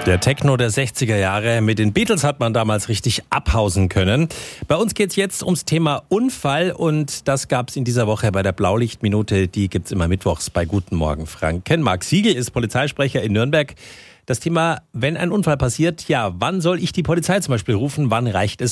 Der Techno der 60er Jahre. Mit den Beatles hat man damals richtig abhausen können. Bei uns geht es jetzt ums Thema Unfall und das gab es in dieser Woche bei der Blaulichtminute. Die gibt es immer mittwochs bei Guten Morgen Franken. Marc Siegel ist Polizeisprecher in Nürnberg. Das Thema, wenn ein Unfall passiert, ja, wann soll ich die Polizei zum Beispiel rufen? Wann reicht es,